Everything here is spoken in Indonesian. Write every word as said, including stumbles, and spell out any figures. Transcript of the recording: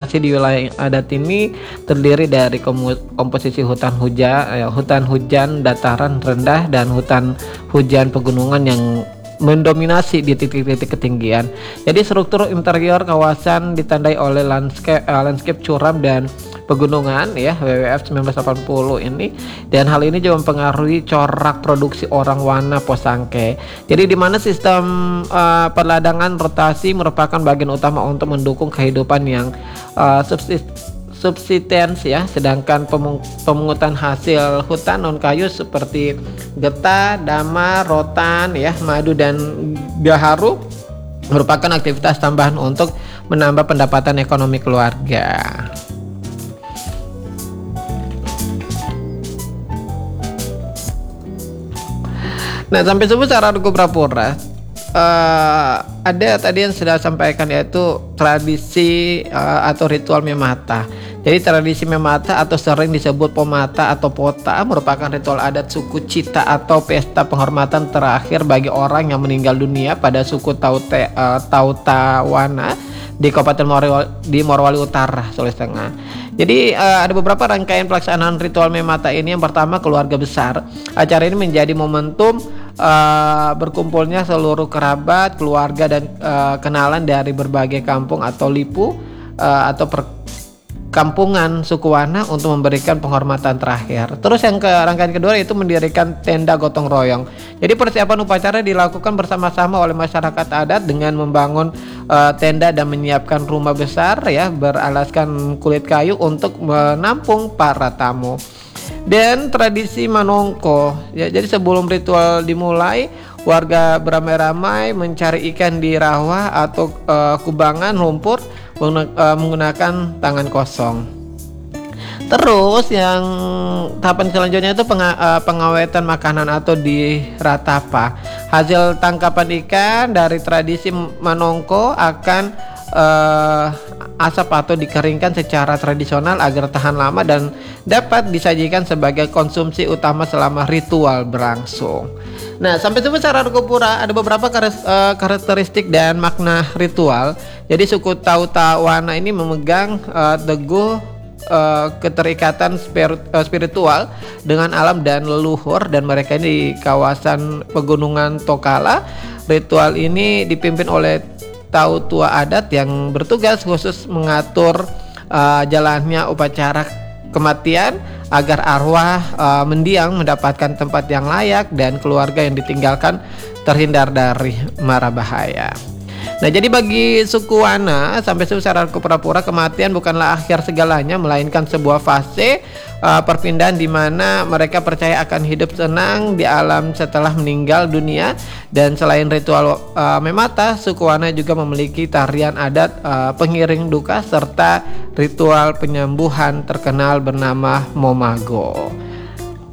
Vegetasi di wilayah adat ini terdiri dari komu- komposisi hutan hujan, ya, hutan hujan dataran rendah dan hutan hujan pegunungan yang mendominasi di titik-titik ketinggian. Jadi struktur interior kawasan ditandai oleh landscape uh, landscape curam dan pegunungan ya W W F seribu sembilan ratus delapan puluh ini, dan hal ini juga mempengaruhi corak produksi orang wana Posangke. Jadi di mana sistem uh, perladangan rotasi merupakan bagian utama untuk mendukung kehidupan yang uh, subsist subsistens ya, sedangkan pemung- pemungutan hasil hutan non kayu seperti getah, damar, rotan ya, madu dan gaharu merupakan aktivitas tambahan untuk menambah pendapatan ekonomi keluarga. Nah, sampai subuh secara Argo Prapura uh, ada tadi yang sudah sampaikan, yaitu tradisi uh, atau ritual memata. Jadi tradisi memata atau sering disebut pomata atau pota merupakan ritual adat suku Cita atau pesta penghormatan terakhir bagi orang yang meninggal dunia pada suku Taute, uh, Tautawana di Kabupaten Morowali, di Morowali Utara, Sulawesi Tengah. Jadi uh, ada beberapa rangkaian pelaksanaan ritual memata ini. Yang pertama, keluarga besar. Acara ini menjadi momentum uh, berkumpulnya seluruh kerabat, keluarga dan uh, kenalan dari berbagai kampung atau lipu uh, atau per kampungan suku Wana untuk memberikan penghormatan terakhir. Terus yang ke rangkaian kedua yaitu mendirikan tenda gotong royong. Jadi persiapan upacara dilakukan bersama-sama oleh masyarakat adat dengan membangun uh, tenda dan menyiapkan rumah besar ya beralaskan kulit kayu untuk menampung para tamu. Dan tradisi Manongko ya, jadi sebelum ritual dimulai, warga beramai-ramai mencari ikan di rawa atau uh, kubangan lumpur menggunakan tangan kosong. Terus yang tahapan selanjutnya itu pengawetan makanan atau di ratapa. Hasil tangkapan ikan dari tradisi Manongko akan uh, asap atau dikeringkan secara tradisional agar tahan lama dan dapat disajikan sebagai konsumsi utama selama ritual berlangsung. Nah, sampai jumpa secara Argopura ada beberapa karakteristik dan makna ritual. Jadi suku Tautawana ini memegang uh, teguh uh, keterikatan spirit, uh, spiritual dengan alam dan leluhur, dan mereka ini di kawasan pegunungan Tokala. Ritual ini dipimpin oleh tautua adat yang bertugas khusus mengatur uh, jalannya upacara kematian agar arwah uh, mendiang mendapatkan tempat yang layak dan keluarga yang ditinggalkan terhindar dari mara bahaya. Nah, jadi bagi suku Wana sampai secara Pura-Pura, kematian bukanlah akhir segalanya, melainkan sebuah fase uh, perpindahan di mana mereka percaya akan hidup senang di alam setelah meninggal dunia. Dan selain ritual uh, memata, suku Wana juga memiliki tarian adat uh, pengiring duka serta ritual penyembuhan terkenal bernama Momago.